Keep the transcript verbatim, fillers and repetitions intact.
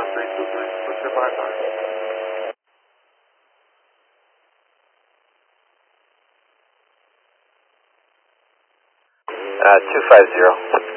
three two three, what's your five nine? Uh, two five zero.